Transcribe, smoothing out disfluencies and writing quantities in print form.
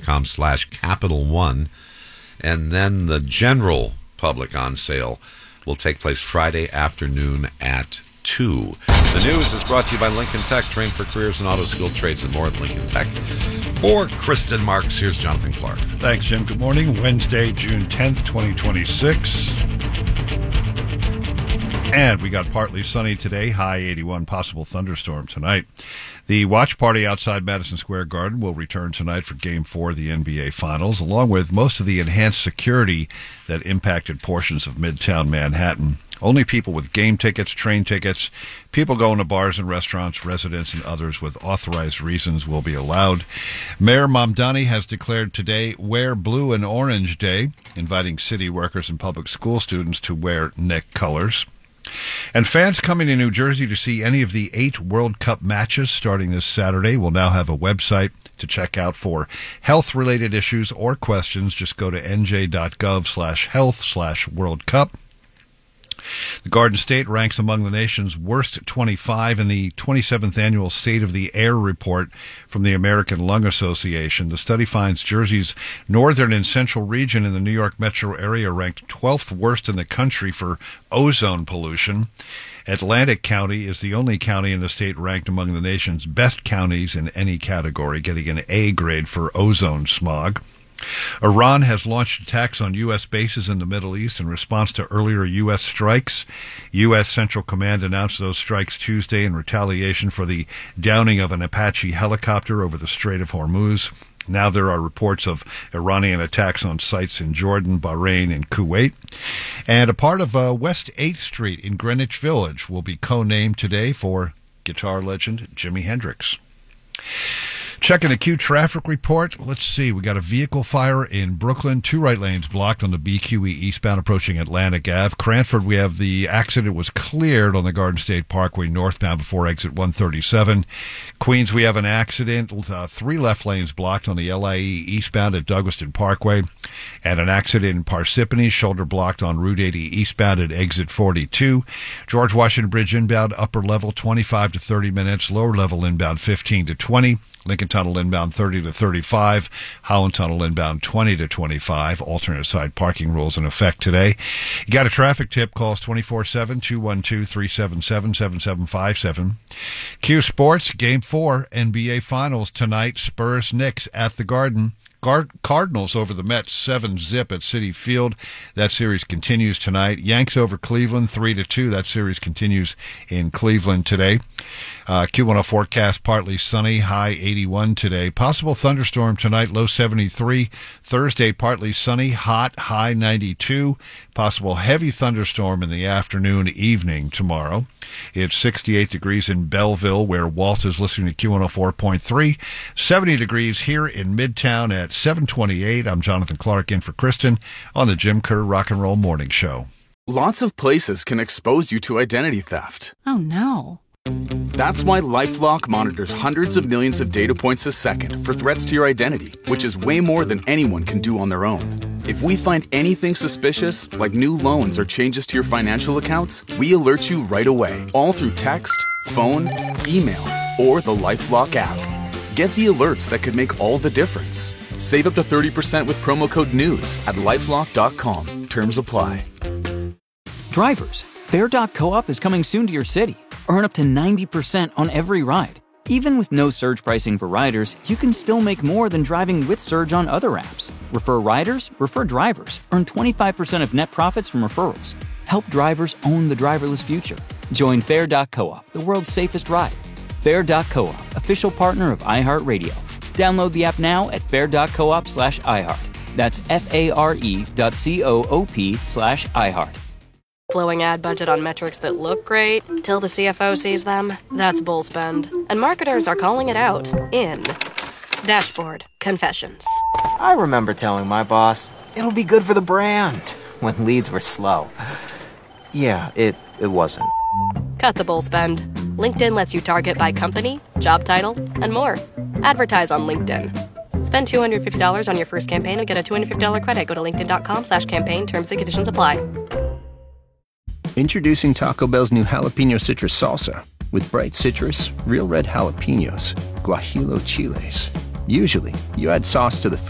LincolnTech.com/Capital One. And then the general public on sale will take place Friday afternoon at 2. The news is brought to you by Lincoln Tech. Train for careers in auto, skilled trades, and more at Lincoln Tech. For Kristen Marks, here's Jonathan Clark. Thanks, Jim. Good morning. Wednesday, June 10th, 2026. And we got partly sunny today, high 81, possible thunderstorm tonight. The watch party outside Madison Square Garden will return tonight for Game 4 of the NBA Finals, along with most of the enhanced security that impacted portions of Midtown Manhattan. Only people with game tickets, train tickets, people going to bars and restaurants, residents, and others with authorized reasons will be allowed. Mayor Mamdani has declared today Wear Blue and Orange Day, inviting city workers and public school students to wear neck colors. And fans coming to New Jersey to see any of the 8 World Cup matches starting this Saturday will now have a website to check out for health-related issues or questions. Just go to nj.gov/health/World Cup. The Garden State ranks among the nation's worst 25 in the 27th annual State of the Air report from the American Lung Association. The study finds Jersey's northern and central region in the New York metro area ranked 12th worst in the country for ozone pollution. Atlantic County is the only county in the state ranked among the nation's best counties in any category, getting an A grade for ozone smog. Iran has launched attacks on U.S. bases in the Middle East in response to earlier U.S. strikes. U.S. Central Command announced those strikes Tuesday in retaliation for the downing of an Apache helicopter over the Strait of Hormuz. Now there are reports of Iranian attacks on sites in Jordan, Bahrain, and Kuwait. And a part of West 8th Street in Greenwich Village will be co-named today for guitar legend Jimi Hendrix. Checking the Q traffic report. Let's see. We got a vehicle fire in Brooklyn. 2 right lanes blocked on the BQE eastbound approaching Atlantic Ave. Cranford, we have the accident was cleared on the Garden State Parkway northbound before exit 137. Queens, we have an accident. 3 left lanes blocked on the LIE eastbound at Douglaston Parkway. And an accident in Parsippany, shoulder blocked on Route 80 eastbound at exit 42. George Washington Bridge inbound upper level 25 to 30 minutes. Lower level inbound 15 to 20. Lincoln Tunnel inbound 30 to 35. Holland Tunnel inbound 20 to 25. Alternate side parking rules in effect today. You got a traffic tip, calls 24/7, 212-377-7757. Q Sports, Game 4, NBA Finals tonight. Spurs Knicks at the Garden. Cardinals over the Mets 7-0 at Citi Field. That series continues tonight. Yanks over Cleveland 3-2. That series continues in Cleveland today. Q104 forecast partly sunny, high 81 today. Possible thunderstorm tonight, low 73. Thursday partly sunny, hot, high 92. Possible heavy thunderstorm in the afternoon, evening tomorrow. It's 68 degrees in Belleville, where Walt is listening to Q104.3. 70 degrees here in Midtown at 728. I'm Jonathan Clark in for Kristen on the Jim Kerr Rock and Roll Morning Show. Lots of places can expose you to identity theft. Oh, no. That's why LifeLock monitors hundreds of millions of data points a second for threats to your identity, which is way more than anyone can do on their own. If we find anything suspicious, like new loans or changes to your financial accounts, we alert you right away, all through text, phone, email, or the LifeLock app. Get the alerts that could make all the difference. Save up to 30% with promo code NEWS at LifeLock.com. Terms apply. Drivers, Fair.coop is coming soon to your city. Earn up to 90% on every ride. Even with no surge pricing for riders, you can still make more than driving with surge on other apps. Refer riders, refer drivers. Earn 25% of net profits from referrals. Help drivers own the driverless future. Join Fair.coop, the world's safest ride. Fair.coop, official partner of iHeartRadio. Download the app now at fair.coop/iHeart. That's FARE.coop/iHeart. Blowing ad budget on metrics that look great till the CFO sees them. That's bull spend. And marketers are calling it out in Dashboard Confessions. I remember telling my boss, it'll be good for the brand, when leads were slow. Yeah, it wasn't. Cut the bull spend. LinkedIn lets you target by company, job title, and more. Advertise on LinkedIn. Spend $250 on your first campaign and get a $250 credit. Go to linkedin.com/campaign. Terms and conditions apply. Introducing Taco Bell's new jalapeno citrus salsa with bright citrus, real red jalapenos, guajillo chiles. Usually, you add sauce to the food